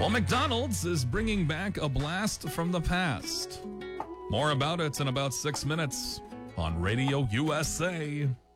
Well, McDonald's is bringing back a blast from the past. More about it in about 6 minutes on Radio USA.